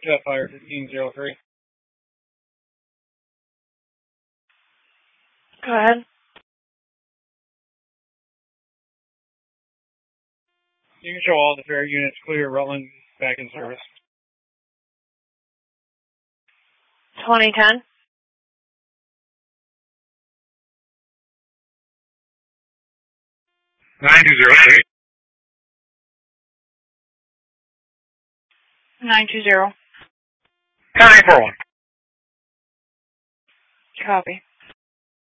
Jetfire 1503. Go ahead. You can show all the fare units clear. Rutland back in service. 2010. 9203. 920. 941. Copy.